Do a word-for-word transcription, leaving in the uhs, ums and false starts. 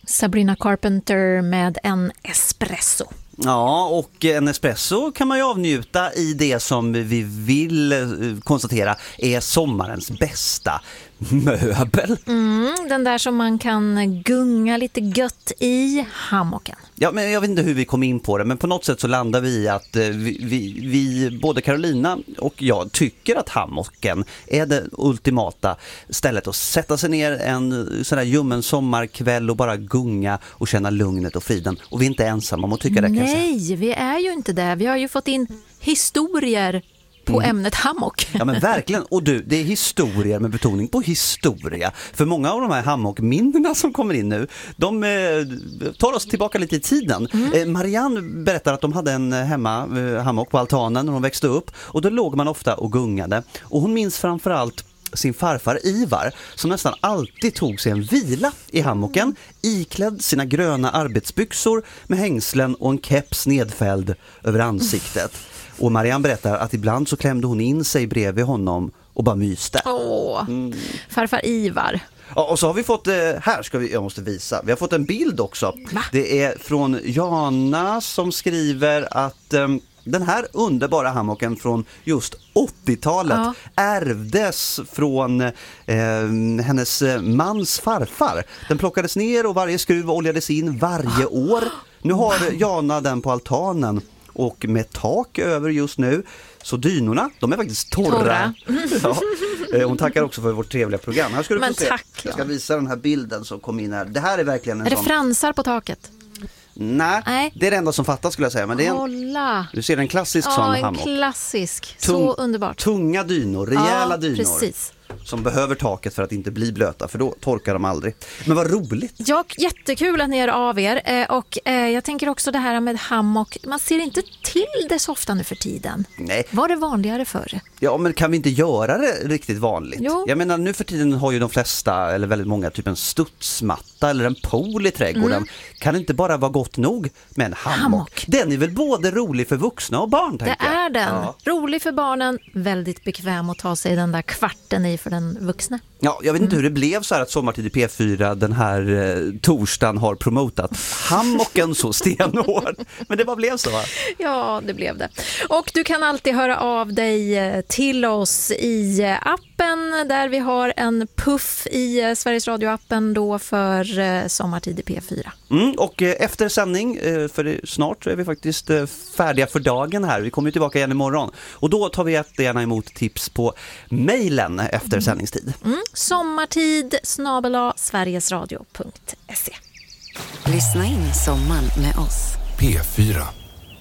Sabrina Carpenter med en espresso. Ja, och en espresso kan man ju avnjuta i det som vi vill konstatera är sommarens bästa möbel. Mm, den där som man kan gunga lite gött i, hammocken. Ja, men jag vet inte hur vi kom in på det, men på något sätt så landar vi i att vi, vi, vi både Carolina och jag tycker att hammocken är det ultimata stället att sätta sig ner en sån där ljummen sommarkväll och bara gunga och känna lugnet och friden. Och vi är inte ensamma om att tycka det. Nej, vi är ju inte det. Vi har ju fått in historier på mm. ämnet hammock. Ja, men verkligen. Och du, det är historier med betoning på historia. För många av de här hammockminnena som kommer in nu, de eh, tar oss tillbaka lite i tiden. Mm. Eh, Marianne berättar att de hade en hemma eh, hammock på altanen när de växte upp. Och då låg man ofta och gungade. Och hon minns framförallt sin farfar Ivar som nästan alltid tog sig en vila i hammocken, iklädd sina gröna arbetsbyxor med hängslen och en keps nedfälld över ansiktet. Och Marianne berättar att ibland så klämde hon in sig bredvid honom och bara myste. Åh, mm. farfar Ivar. Ja, och så har vi fått, här ska vi, jag måste visa, vi har fått en bild också. Va? Det är från Jana som skriver att um, den här underbara hammocken från just åttiotalet ja. ärvdes från eh, hennes mans farfar. Den plockades ner och varje skruv oljades in varje år. Nu har Jana den på altanen och med tak över just nu. Så dynorna, de är faktiskt torra. torra. Ja. Hon tackar också för vårt trevliga program. Här ska du Men få se. tack, Jag ska visa den här bilden som kom in här. Det här är verkligen en Är det sån... fransar på taket? Nej, Nej, det är det enda som fattas skulle jag säga. Men det är en... Hålla! Du ser en klassisk ja, sån en hammock. klassisk. Tung... Så underbart. Tunga dynor, rejäla ja, dynor. Precis. Som behöver taket för att inte bli blöta, för då torkar de aldrig. Men vad roligt. Ja, jättekul att ni är av er. Och jag tänker också det här med hammock. Man ser inte till det så ofta nu för tiden. Nej. Var det vanligare förr? Ja, men kan vi inte göra det riktigt vanligt? Jo. Jag menar, nu för tiden har ju de flesta, eller väldigt många, typ en studsmatta eller en pool i trädgården. Mm. Kan det inte bara vara gott nog med en hammock? hammock. Den är väl både rolig för vuxna och barn, tänker jag. Det är den. Ja. Rolig för barnen, väldigt bekväm att ta sig den där kvarten i för den vuxna. Ja, jag vet inte mm. hur det blev så här att Sommartid i P fyra den här eh, torsdagen har promotat hammocken så stenhårt. Men det bara blev så, va? Ja, det blev det. Och du kan alltid höra av dig till oss i appen där vi har en puff i Sveriges Radio-appen då för Sommartid i P fyra. Mm, och efter sändning, för snart är vi faktiskt färdiga för dagen här. Vi kommer ju tillbaka igen imorgon. Och då tar vi jättegärna emot tips på mejlen efter mm. sändningstid. Mm. Sommartid snabel-a sverigesradio punkt se. Lyssna in sommaren med oss. P fyra.